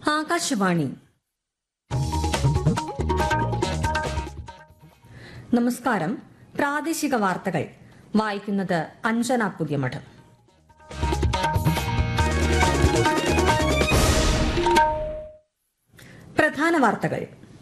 ആകാശവാണി. നമസ്കാരം. പ്രാദേശിക വാർത്തകൾ വായിക്കുന്നത് അഞ്ജന പുതിയമഠം. പ്രധാന വാർത്തകൾ.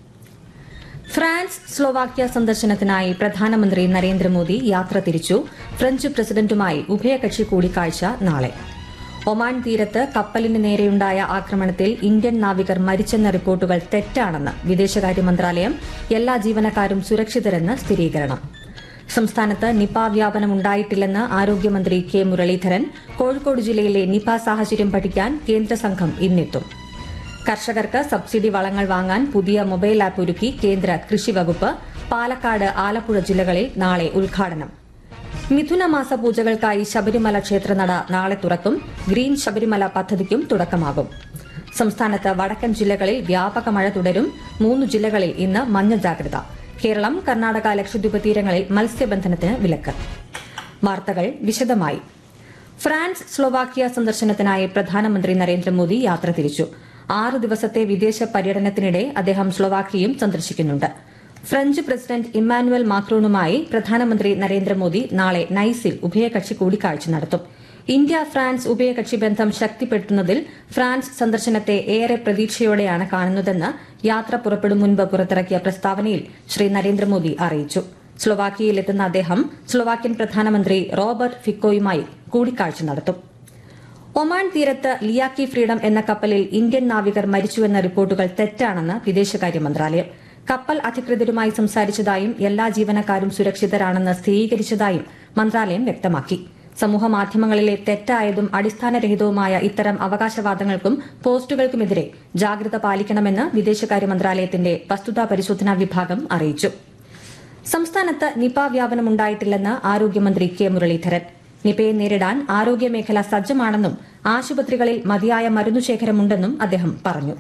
ഫ്രാൻസ് സ്ലോവാക്യ സന്ദർശനത്തിനായി പ്രധാനമന്ത്രി നരേന്ദ്രമോദി യാത്ര തിരിച്ചു. ഫ്രഞ്ച് പ്രസിഡന്റുമായി ഉഭയകക്ഷി കൂടിക്കാഴ്ച നാളെ. ഒമാൻ തീരത്ത് കപ്പലിന് നേരെയുണ്ടായ ആക്രമണത്തിൽ ഇന്ത്യൻ നാവികർ മരിച്ചെന്ന റിപ്പോർട്ടുകൾ തെറ്റാണെന്ന് വിദേശകാര്യ മന്ത്രാലയം. എല്ലാ ജീവനക്കാരും സുരക്ഷിതരെന്ന് സ്ഥിരീകരണം. സംസ്ഥാനത്ത് നിപ വ്യാപനം ഉണ്ടായിട്ടില്ലെന്ന് ആരോഗ്യമന്ത്രി കെ മുരളീധരൻ. കോഴിക്കോട് ജില്ലയിലെ നിപ സാഹചര്യം പഠിക്കാൻ കേന്ദ്ര സംഘം ഇന്നെത്തും. കർഷകർക്ക് സബ്സിഡി വളങ്ങൾ വാങ്ങാൻ പുതിയ മൊബൈൽ ആപ്പ് ഒരുക്കി കേന്ദ്ര കൃഷി വകുപ്പ്. പാലക്കാട്, ആലപ്പുഴ ജില്ലകളിൽ നാളെ ഉദ്ഘാടനം. മിഥുനമാസ പൂജകൾക്കായി ശബരിമല ക്ഷേത്രനട നാളെ തുറക്കും. ഗ്രീൻ ശബരിമല പദ്ധതിക്കും തുടക്കമാകും. സംസ്ഥാനത്ത് വടക്കൻ ജില്ലകളിൽ വ്യാപക മഴ തുടരും. 3 ജില്ലകളിൽ ഇന്ന് മഞ്ഞ ജാഗ്രത. കേരളം, കർണാടക, ലക്ഷദ്വീപ് തീരങ്ങളിൽ മത്സ്യബന്ധനത്തിന് വിലക്ക്. വാർത്തകൾ വിശദമായി. ഫ്രാൻസ് സ്ലോവാക്യ സന്ദർശനത്തിനായി പ്രധാനമന്ത്രി നരേന്ദ്രമോദി യാത്ര തിരിച്ചു. 6 ദിവസത്തെ വിദേശ പര്യടനത്തിനിടെ അദ്ദേഹം സ്ലോവാക്യയും സന്ദർശിക്കുന്നുണ്ട്. ഫ്രഞ്ച് പ്രസിഡന്റ് ഇമ്മാനുവൽ മാക്രോണുമായി പ്രധാനമന്ത്രി നരേന്ദ്രമോദി നാളെ നൈസിൽ ഉഭയകക്ഷി കൂടിക്കാഴ്ച നടത്തും. ഇന്ത്യ ഫ്രാൻസ് ഉഭയകക്ഷി ബന്ധം ശക്തിപ്പെടുത്തുന്നതിൽ ഫ്രാൻസ് സന്ദർശനത്തെ ഏറെ പ്രതീക്ഷയോടെയാണ് കാണുന്നതെന്ന് യാത്ര പുറപ്പെടും മുൻപ് പുറത്തിറക്കിയ പ്രസ്താവനയിൽ ശ്രീ നരേന്ദ്രമോദി അറിയിച്ചു. സ്ലോവാക്യയിലെത്തുന്ന അദ്ദേഹം സ്ലോവാക്യൻ പ്രധാനമന്ത്രി റോബർട്ട് ഫിക്കോയുമായി കൂടിക്കാഴ്ച നടത്തും. ഒമാൻ തീരത്ത് ലിയാക്കി ഫ്രീഡം എന്ന കപ്പലിൽ ഇന്ത്യൻ നാവികർ മരിച്ചുവെന്ന റിപ്പോർട്ടുകൾ തെറ്റാണെന്ന് വിദേശകാര്യ മന്ത്രാലയം. കപ്പൽ അധികൃതരുമായി സംസാരിച്ചതായും എല്ലാ ജീവനക്കാരും സുരക്ഷിതരാണെന്ന് സ്ഥിരീകരിച്ചതായും മന്ത്രാലയം വ്യക്തമാക്കി. സമൂഹമാധ്യമങ്ങളിലെ തെറ്റായതും അടിസ്ഥാനരഹിതവുമായ ഇത്തരം അവകാശവാദങ്ങൾക്കും പോസ്റ്റുകൾക്കുമെതിരെ ജാഗ്രത പാലിക്കണമെന്ന് വിദേശകാര്യ മന്ത്രാലയത്തിന്റെ വസ്തുതാ പരിശോധനാ വിഭാഗം അറിയിച്ചു. സംസ്ഥാനത്ത് നിപ വ്യാപനമുണ്ടായിട്ടില്ലെന്ന് ആരോഗ്യമന്ത്രി കെ മുരളീധരൻ. നിപയെ നേരിടാൻ ആരോഗ്യമേഖല സജ്ജമാണെന്നും ആശുപത്രികളിൽ മതിയായ മരുന്നുശേഖരമുണ്ടെന്നും അദ്ദേഹം പറഞ്ഞു.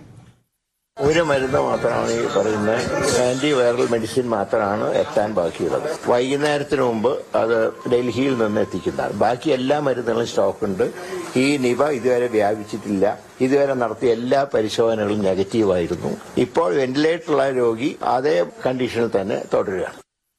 ഒരു മരുന്ന് മാത്രമാണ് ഈ പറയുന്ന ആന്റിവൈറൽ മെഡിസിൻ മാത്രമാണ് എത്താൻ ബാക്കിയുള്ളത്. വൈകുന്നേരത്തിന് മുമ്പ് അത് ഡൽഹിയിൽ നിന്ന് എത്തിക്കുന്നതാണ്. ബാക്കി എല്ലാ മരുന്നുകളും സ്റ്റോക്കുണ്ട്. ഈ നിപ ഇതുവരെ വ്യാപിച്ചിട്ടില്ല. ഇതുവരെ നടത്തിയ എല്ലാ പരിശോധനകളും നെഗറ്റീവായിരുന്നു. ഇപ്പോൾ വെന്റിലേറ്ററുള്ള രോഗി അതേ കണ്ടീഷനിൽ തന്നെ തുടരുകയാണ്.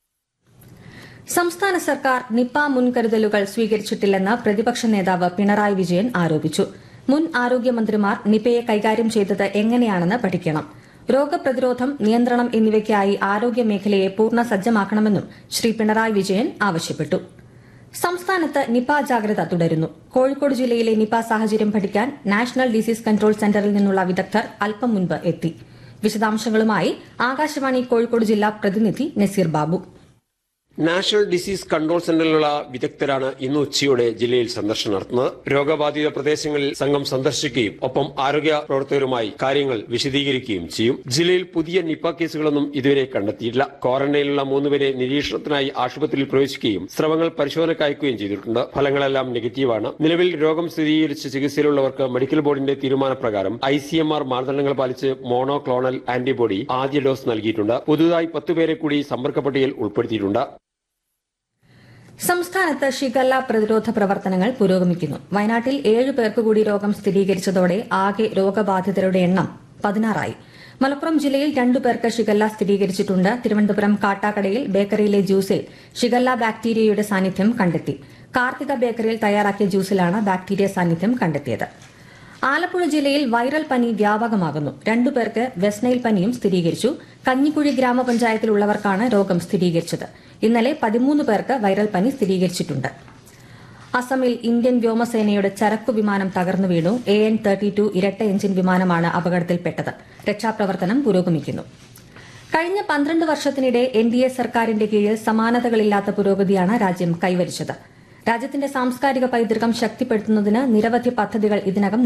സംസ്ഥാന സർക്കാർ നിപ മുൻകരുതലുകൾ സ്വീകരിച്ചിട്ടില്ലെന്ന് പ്രതിപക്ഷ നേതാവ് പിണറായി വിജയൻ ആരോപിച്ചു. മുൻ ആരോഗ്യമന്ത്രിമാർ നിപയെ കൈകാര്യം ചെയ്തത് എങ്ങനെയാണെന്ന് പഠിക്കണം. രോഗപ്രതിരോധം, നിയന്ത്രണം എന്നിവയ്ക്കായി ആരോഗ്യമേഖലയെ പൂർണ്ണ സജ്ജമാക്കണമെന്നും ശ്രീ പിണറായി വിജയൻ ആവശ്യപ്പെട്ടു. സംസ്ഥാനത്ത് നിപ ജാഗ്രത തുടരുന്നു. കോഴിക്കോട് ജില്ലയിലെ നിപ സാഹചര്യം പഠിക്കാൻ നാഷണൽ ഡിസീസ് കൺട്രോൾ സെന്ററിൽ നിന്നുള്ള വിദഗ്ധർ അല്പം മുൻപ് എത്തി. വിശദാംശങ്ങളുമായി ആകാശവാണി കോഴിക്കോട് ജില്ലാ പ്രതിനിധി Naseer Babu. National disease control സെന്ററിലുള്ള വിദഗ്ധരാണ് ഇന്ന് ഉച്ചയോടെ ജില്ലയിൽ സന്ദർശനം നടത്തുന്നത്. രോഗബാധിത പ്രദേശങ്ങളിൽ സംഘം സന്ദർശിക്കുകയും ഒപ്പം ആരോഗ്യ പ്രവർത്തകരുമായി കാര്യങ്ങൾ വിശദീകരിക്കുകയും ചെയ്യും. ജില്ലയിൽ പുതിയ നിപ കേസുകളൊന്നും ഇതുവരെ കണ്ടെത്തിയിട്ടില്ല. ക്വാറന്റൈനിലുള്ള 3 പേരെ നിരീക്ഷണത്തിനായി ആശുപത്രിയിൽ പ്രവേശിക്കുകയും സ്രവങ്ങൾ പരിശോധനയ്ക്ക് അയക്കുകയും ചെയ്തിട്ടുണ്ട്. ഫലങ്ങളെല്ലാം നെഗറ്റീവാണ്. നിലവിൽ രോഗം സ്ഥിരീകരിച്ച് ചികിത്സയിലുള്ളവർക്ക് മെഡിക്കൽ ബോർഡിന്റെ തീരുമാനപ്രകാരം ICMR മാനദണ്ഡങ്ങൾ പാലിച്ച് മോണോക്ലോണൽ ആന്റിബോഡി ആദ്യ ഡോസ് നൽകിയിട്ടുണ്ട്. പുതുതായി 10 പേരെ കൂടി സമ്പർക്ക പട്ടികയിൽ ഉൾപ്പെടുത്തിയിട്ടുണ്ട്. സംസ്ഥാനത്ത് ഷിഗല്ല പ്രതിരോധ പ്രവർത്തനങ്ങൾ പുരോഗമിക്കുന്നു. വയനാട്ടിൽ 7 പേർക്ക് കൂടി രോഗം സ്ഥിരീകരിച്ചതോടെ ആകെ രോഗബാധിതരുടെ എണ്ണം 16ആയി. മലപ്പുറം ജില്ലയിൽ 2 പേർക്ക് ഷിഗല്ല സ്ഥിരീകരിച്ചിട്ടുണ്ട്. തിരുവനന്തപുരം കാട്ടാക്കടയിൽ ബേക്കറിയിലെ ജ്യൂസിൽ ഷിഗല്ല ബാക്ടീരിയയുടെ സാന്നിധ്യം കണ്ടെത്തി. കാർത്തിക ബേക്കറിയിൽ തയ്യാറാക്കിയ ജ്യൂസിലാണ് ബാക്ടീരിയ സാന്നിധ്യം കണ്ടെത്തിയത്. ആലപ്പുഴ ജില്ലയിൽ വൈറൽ പനി വ്യാപകമാകുന്നു. 2 പേർക്ക് വെസ്റ്റ് പനിയും സ്ഥിരീകരിച്ചു. കഞ്ഞിക്കുഴി ഗ്രാമപഞ്ചായത്തിലുള്ളവർക്കാണ് രോഗം സ്ഥിരീകരിച്ചത്. ഇന്നലെ 13 പേർക്ക് വൈറൽ പനി സ്ഥിരീകരിച്ചിട്ടുണ്ട്. അസമിൽ ഇന്ത്യൻ വ്യോമസേനയുടെ ചരക്കു വിമാനം തകർന്നു വീണു. AN-32 ഇരട്ട എഞ്ചിൻ വിമാനമാണ് അപകടത്തിൽപ്പെട്ടത്. രക്ഷാപ്രവർത്തനം പുരോഗമിക്കുന്നു. കഴിഞ്ഞ 12 വർഷത്തിനിടെ NDA സർക്കാരിന്റെ കീഴിൽ സമാനതകളില്ലാത്ത പുരോഗതിയാണ് രാജ്യം കൈവരിച്ചത്. രാജ്യത്തിന്റെ സാംസ്കാരിക പൈതൃകം ശക്തിപ്പെടുത്തുന്നതിന് നിരവധി പദ്ധതികൾ ഇതിനകം